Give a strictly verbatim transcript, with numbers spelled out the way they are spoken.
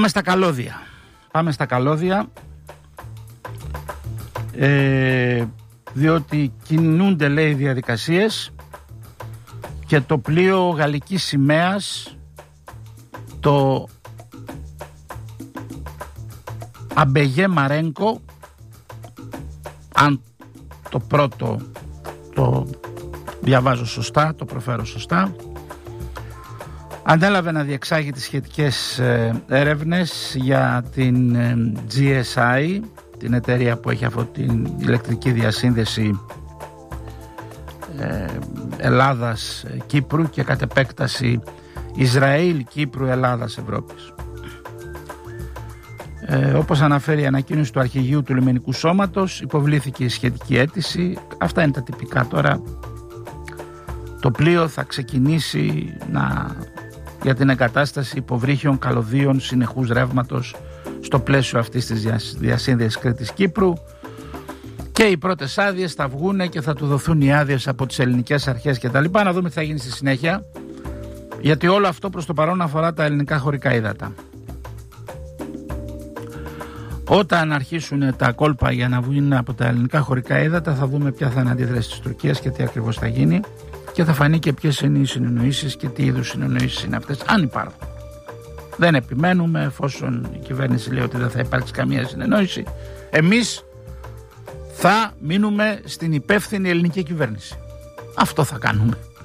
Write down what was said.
Πάμε στα καλώδια. Πάμε στα καλώδια. Ε, διότι κινούνται, λέει, διαδικασίες και το πλοίο γαλλικής σημαίας, το Αμπεγέ Μαρένκο, αν το πρώτο το διαβάζω σωστά, το προφέρω σωστά, ανέλαβε να διεξάγει τις σχετικές έρευνες για την τζι ες άι, την εταιρεία που έχει αυτή την ηλεκτρική διασύνδεση ε, Ελλάδας-Κύπρου και κατ' επέκταση Ισραήλ-Κύπρου-Ελλάδας-Ευρώπης. Ε, όπως αναφέρει η ανακοίνωση του Αρχηγείου του Λιμενικού Σώματος, υποβλήθηκε η σχετική αίτηση. Αυτά είναι τα τυπικά τώρα. Το πλοίο θα ξεκινήσει να, για την εγκατάσταση υποβρύχιων καλωδίων συνεχούς ρεύματος στο πλαίσιο αυτής της διασύνδεσης Κρήτης-Κύπρου, και οι πρώτες άδειες θα βγουν και θα του δοθούν οι άδειες από τις ελληνικές αρχές κτλ. Να δούμε τι θα γίνει στη συνέχεια, γιατί όλο αυτό προς το παρόν αφορά τα ελληνικά χωρικά ύδατα. Όταν αρχίσουν τα κόλπα για να βγουν από τα ελληνικά χωρικά ύδατα, θα δούμε ποια θα είναι η αντίδραση της Τουρκίας και τι ακριβώς θα γίνει, και θα φανεί και ποιες είναι οι συνεννοήσεις και τι είδους συνεννοήσεις είναι αυτές, αν υπάρχουν. Δεν επιμένουμε, εφόσον η κυβέρνηση λέει ότι δεν θα υπάρξει καμία συνεννόηση. Εμείς θα μείνουμε στην υπεύθυνη ελληνική κυβέρνηση. Αυτό θα κάνουμε.